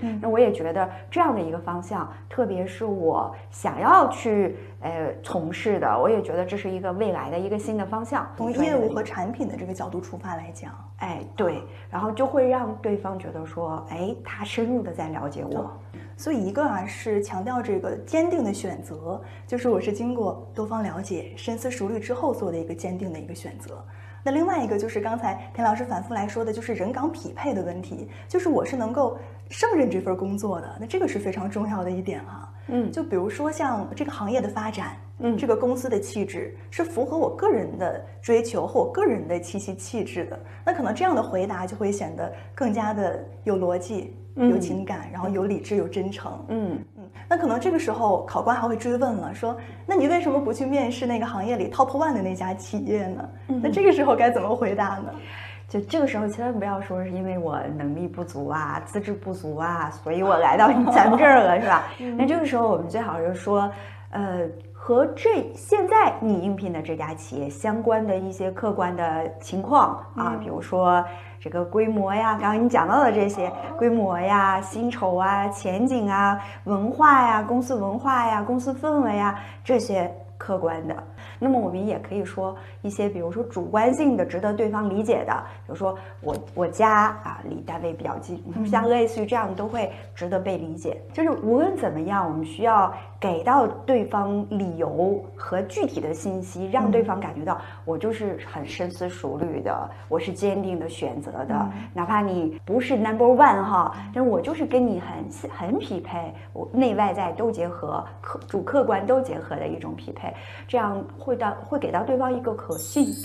那我也觉得这样的一个方向，特别是我想要去从事的，我也觉得这是一个未来的一个新的方向。 从业务和产品的这个角度出发来讲， 对，然后就会让对方觉得说，他深入的在了解我。 所以一个是强调这个坚定的选择，就是我是经过多方了解、深思熟虑之后做的一个坚定的一个选择。那另外一个就是刚才田老师反复来说的，就是人岗匹配的问题，就是我是能够胜任这份工作的，那这个是非常重要的一点啊。就比如说像这个行业的发展，这个公司的气质是符合我个人的追求和我个人的气质的，那可能这样的回答就会显得更加的有逻辑、有情感，然后有理智、有真诚。那可能这个时候考官还会追问了，说那你为什么不去面试那个行业里 top one 的那家企业呢？那这个时候该怎么回答呢？ 就这个时候千万不要说是因为我能力不足啊、资质不足啊，所以我来到咱们这儿了，是吧？那这个时候我们最好是说，和现在你应聘的这家企业相关的一些客观的情况啊，比如说这个规模呀，刚刚你讲到的这些规模呀、薪酬啊、前景啊、文化呀、公司文化呀、公司氛围呀，这些客观的。那么我们也可以说一些，比如说主观性的、值得对方理解的，比如说我家啊离单位比较近，像类似于这样都会值得被理解。就是无论怎么样，我们需要给到对方理由和具体的信息，让对方感觉到我就是很深思熟虑的，我是坚定的选择的，哪怕你不是 number one 哈，但我就是跟你很匹配，我内外在都结合，主客观都结合的一种匹配，这样会给到对方一个可信度。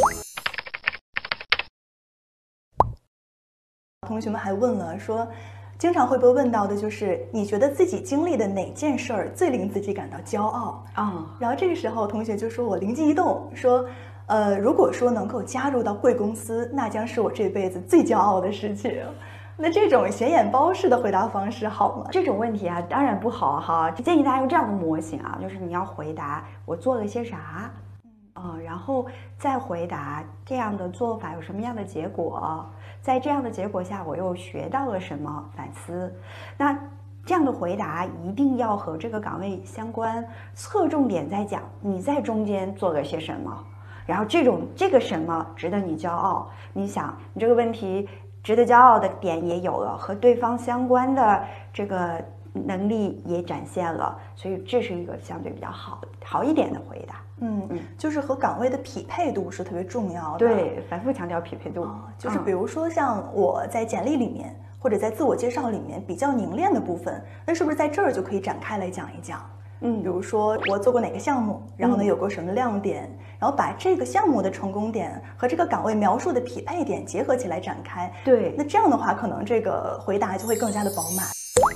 同学们还问了说，经常会被问到的就是你觉得自己经历的哪件事儿最令自己感到骄傲啊？然后这个时候同学就说，我灵机一动说，如果说能够加入到贵公司，那将是我这辈子最骄傲的事情。那这种显眼包式的回答方式好吗？ 这种问题啊，当然不好哈。建议大家用这样的模型啊，就是你要回答我做了些啥，然后再回答这样的做法有什么样的结果，在这样的结果下我又学到了什么，反思。那这样的回答一定要和这个岗位相关，侧重点在讲你在中间做了些什么，然后这个什么值得你骄傲。你想，你这个问题值得骄傲的点也有了，和对方相关的这个能力也展现了，所以这是一个相对比较好一点的回答。 就是和岗位的匹配度是特别重要的。 对，反复强调匹配度。 就是比如说像我在简历里面或者在自我介绍里面比较凝练的部分，那是不是在这儿就可以展开来讲一讲？比如说我做过哪个项目，然后呢有过什么亮点，然后把这个项目的成功点和这个岗位描述的匹配点结合起来展开。 对， 那这样的话，可能这个回答就会更加的饱满。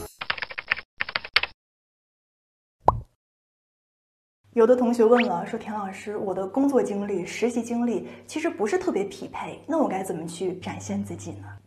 有的同学问了，说田老师，我的工作经历、实习经历其实不是特别匹配，那我该怎么去展现自己呢？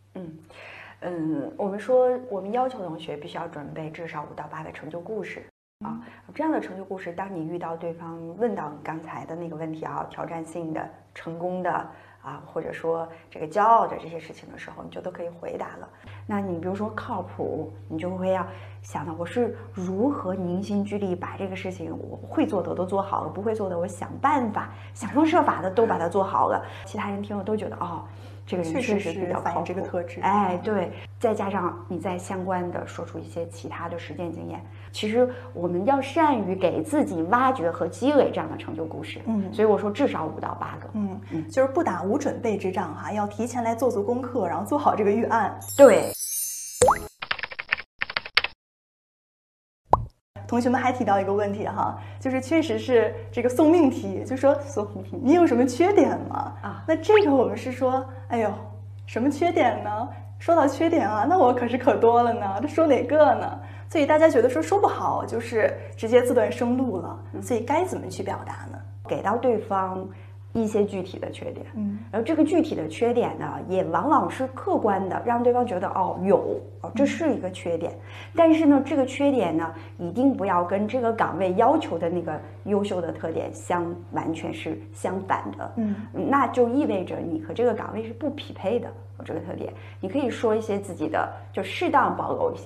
我们要求同学必须要准备至少5到8个成就故事啊。这样的成就故事，当你遇到对方问到你刚才的那个问题啊，挑战性的、成功的啊，或者说这个骄傲的这些事情的时候，你就都可以回答了。那你比如说靠谱，你就会要想到我是如何凝心聚力把这个事情我会做的都做好了，不会做的我想办法、想方设法的都把它做好了。其他人听了都觉得这个人确实比较靠谱， 这个特质。 对，再加上你再相关的说出一些其他的实践经验，其实我们要善于给自己挖掘和积累这样的成就故事。所以我说至少5到8个。 就是不打无准备之仗哈，要提前来做功课，然后做好这个预案。 对。 同学们还提到一个问题哈，就是确实是这个送命题，就说你有什么缺点吗？那这个我们是说，哎呦，什么缺点呢？说到缺点啊，那我可多了呢，这说哪个呢？所以大家觉得说不好，就是直接自断生路了。所以该怎么去表达呢？ 给到对方一些具体的缺点，然后这个具体的缺点呢，也往往是客观的，让对方觉得这是一个缺点。但是呢，这个缺点呢，一定不要跟这个岗位要求的那个优秀的特点完全是相反的。那就意味着你和这个岗位是不匹配的。这个特点，你可以说一些自己的，就适当保留一些